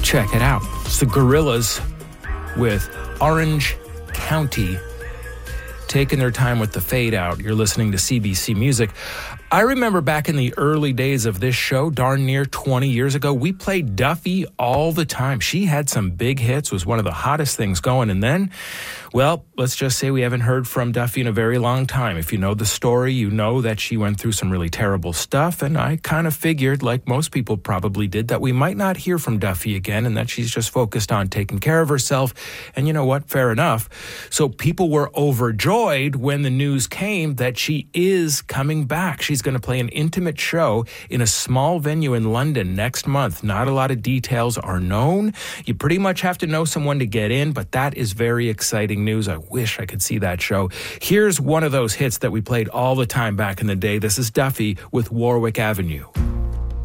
Check it out. It's the Gorillaz with Orange County, taking their time with the fade out. You're listening to CBC Music. I remember back in the early days of this show, darn near 20 years ago, we played Duffy all the time. She had some big hits, was one of the hottest things going. And then, well, let's just say we haven't heard from Duffy in a very long time. If you know the story, you know that she went through some really terrible stuff. And I kind of figured, like most people probably did, that we might not hear from Duffy again and that she's just focused on taking care of herself. And you know what? Fair enough. So people were overjoyed when the news came that she is coming back. She's going to play an intimate show in a small venue in London next month. Not a lot of details are known. You pretty much have to know someone to get in, but that is very exciting news. I wish I could see that show. Here's one of those hits that we played all the time back in the day. This is Duffy with Warwick Avenue.